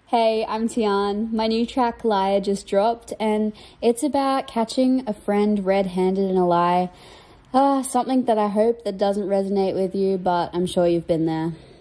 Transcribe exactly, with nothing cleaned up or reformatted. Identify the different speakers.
Speaker 1: Hey, I'm Tian. My new track, Liar, just dropped, and it's about catching a friend red-handed in a lie. Uh, something that I hope that doesn't resonate with you, but I'm sure you've been there.